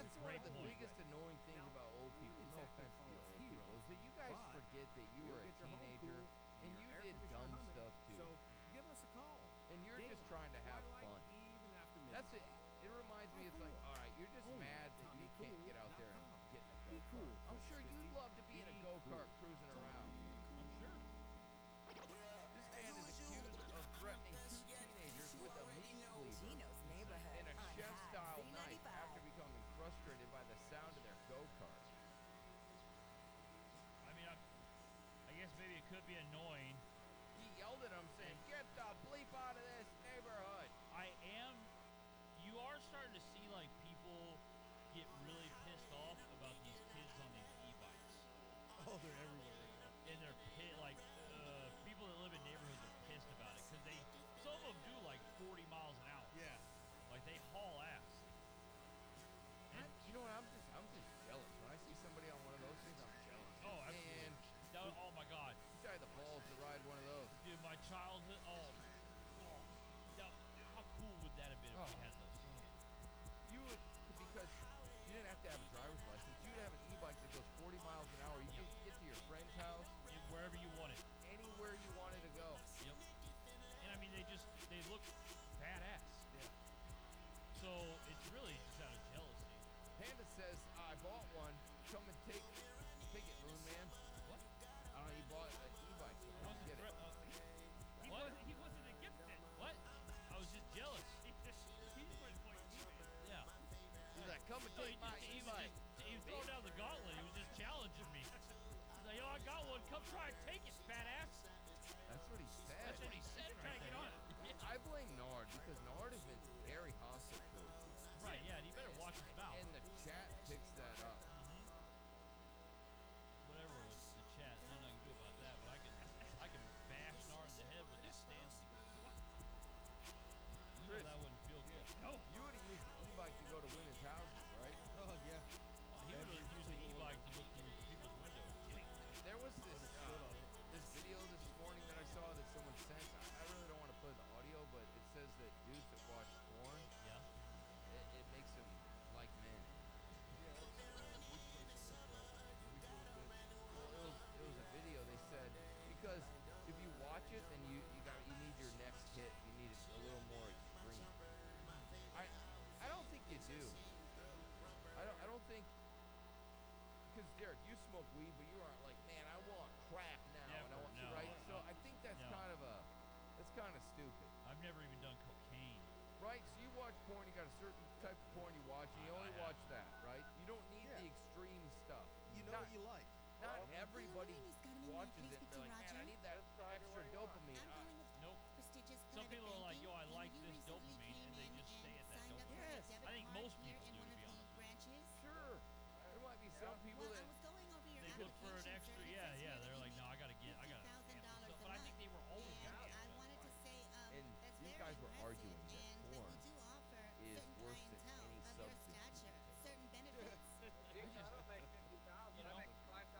This is one great of the point. biggest annoying things about old people. No offense to you old people, is that you guys forget that you were a teenager and you did dumb stuff too. So give us a call. And you're just trying to have fun. That's it. It reminds me, it's like, all right, you're just mad that you can't get out there and get in a go-kart. I'm sure you'd love to be in a go-kart cruising around. I'm sure. This man is accused of threatening two teenagers with a meat cleaver Gino's neighborhood and a on chef-style High knife 395. after becoming frustrated by the sound of their go-kart. I mean, I guess maybe it could be annoying. He yelled at him saying, "Get the bleep out of this neighborhood." You are starting to see, like, people get really pissed off about these kids on these e-bikes. Oh, they're everywhere. And they're people that live in neighborhoods are pissed about it because some of them do like 40 miles an hour. Yeah. Like they haul ass. You know what? I'm just jealous. When I see somebody on one of those things, I'm jealous. Oh, absolutely. Man, Oh my God. wish I had the balls to ride one of those. Dude, my childhood. How cool would that have been if we had those? You would, because you didn't have to have a driver's license. You'd have an e-bike that goes 40 miles an hour. You could get to your friend's house. Wherever you wanted. Anywhere you wanted to go. Yep. And I mean, they look badass. Yeah. So it's really just out of jealousy. Panda says, I bought one. Come and take it, Moon Man. What? I don't know, he bought an e-bike. So come get it. He wasn't against it. What? I was just jealous. Yeah. He's like, come and take my e-bike. He was throwing down the gauntlet. He was just challenging me. He's like, I got one. Come try and take it, fat ass. That's what he said. That's what he said right there. I blame Nard because Nard has been very hostile towards you. Right, yeah, and he better watch his mouth. And the chat picks that up. Whatever was the chat, nothing I can do about that, but I can bash Nard in the head with that Stanley. You know that wouldn't feel good. No. You would have used the e-bike to go to women's houses, right? Oh, yeah. He would have used the e-bike to look through people's windows. There was this video this morning that I saw that someone sent. I really don't want to play the audio, but it says that dudes that watch porn, Yeah. it makes them like men. Well, it was a video. They said because if you watch it, then you need your next hit. You need it a little more extreme. I don't think you do. I don't think. Because Derek, you smoke weed, but you aren't like, man, I want crack now, and I want no, right. no, So I think that's no. kind of stupid, I've never even done cocaine. right? So you watch porn, you got a certain type of porn you watch, and you only watch that, right? You don't need the extreme stuff. You know what you like. Not everybody watches it. Please They're speak to like, man, I Roger. need that extra dopamine. I'm calling with Nope. prestigious Some private people are like, banking, yo, I and like you this recently dopamine, and they came just in stay at and that signed up dopamine. for a Yes. debit I think card most here people in do, one to of be the honest. branches. Sure, there might be some people Well, I that was going over your They look for an application, extra